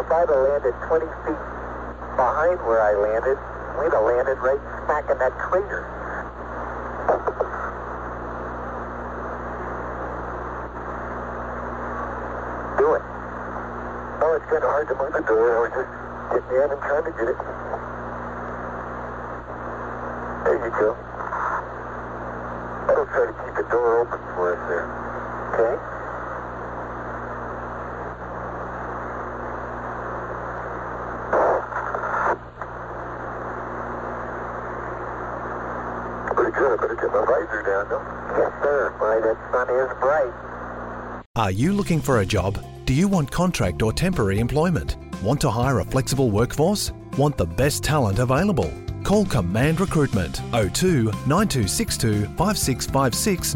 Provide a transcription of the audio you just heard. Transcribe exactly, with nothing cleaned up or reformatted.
if I'd have landed twenty feet behind where I landed, we'd have landed right smack in that crater. Do it. Oh, it's kind of hard to move the door. I was just getting in and trying to get it. There you go. I'll try to keep the door open for us there. Okay? Pretty good. I better get my visor down, though. Yes, sir. Why, that sun is bright. Are you looking for a job? Do you want contract or temporary employment? Want to hire a flexible workforce? Want the best talent available? Call Command Recruitment oh two nine two six two five six five six